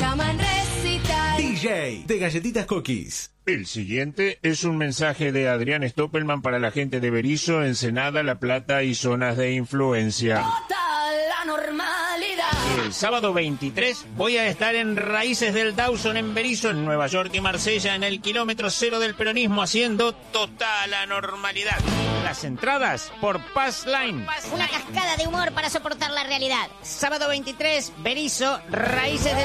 llaman recital. DJ de Galletitas Cookies. El siguiente es un mensaje de Adrián Stoppelman para la gente de Berisso, Ensenada, La Plata y zonas de influencia. Total la normalidad. El sábado 23 voy a estar en Raíces del Dawson en Berisso, en Nueva York y Marsella, en el kilómetro cero del peronismo, haciendo total anormalidad. Las entradas por Pass Line. Una cascada de humor para soportar la realidad. Sábado 23, Berisso, Raíces del